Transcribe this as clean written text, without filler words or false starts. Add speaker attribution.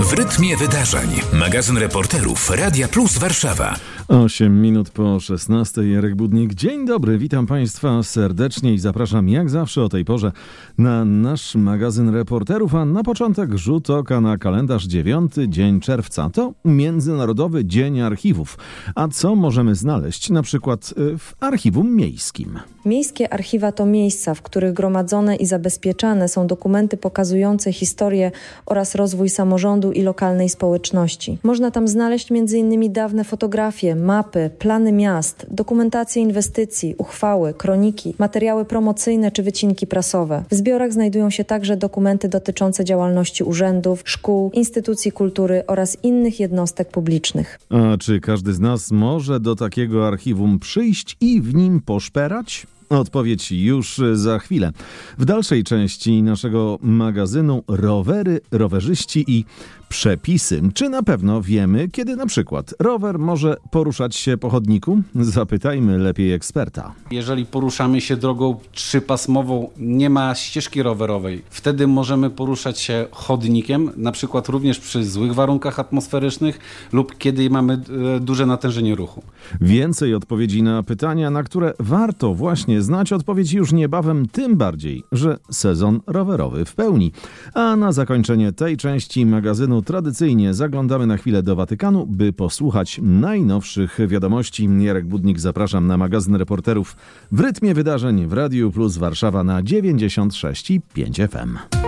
Speaker 1: W rytmie wydarzeń. Magazyn reporterów Radia Plus Warszawa.
Speaker 2: 8 minut po 16. Jarek Budnik. Dzień dobry, witam Państwa serdecznie i zapraszam jak zawsze o tej porze na nasz magazyn reporterów, a na początek rzut oka na kalendarz 9 dzień czerwca. To Międzynarodowy Dzień Archiwów. A co możemy znaleźć na przykład w archiwum miejskim?
Speaker 3: Miejskie archiwa to miejsca, w których gromadzone i zabezpieczane są dokumenty pokazujące historię oraz rozwój samorządu i lokalnej społeczności. Można tam znaleźć m.in. dawne fotografie, mapy, plany miast, dokumentację inwestycji, uchwały, kroniki, materiały promocyjne czy wycinki prasowe. W zbiorach znajdują się także dokumenty dotyczące działalności urzędów, szkół, instytucji kultury oraz innych jednostek publicznych.
Speaker 2: A czy każdy z nas może do takiego archiwum przyjść i w nim poszperać? Odpowiedź już za chwilę. W dalszej części naszego magazynu rowery, rowerzyści i przepisy. Czy na pewno wiemy, kiedy na przykład rower może poruszać się po chodniku? Zapytajmy lepiej eksperta.
Speaker 4: Jeżeli poruszamy się drogą trzypasmową, nie ma ścieżki rowerowej, wtedy możemy poruszać się chodnikiem, na przykład również przy złych warunkach atmosferycznych lub kiedy mamy duże natężenie ruchu.
Speaker 2: Więcej odpowiedzi na pytania, na które warto właśnie znać odpowiedź już niebawem, tym bardziej, że sezon rowerowy w pełni. A na zakończenie tej części magazynu tradycyjnie zaglądamy na chwilę do Watykanu, by posłuchać najnowszych wiadomości. Jarek Budnik, zapraszam na magazyn reporterów w rytmie wydarzeń w Radiu Plus Warszawa na 96,5 FM.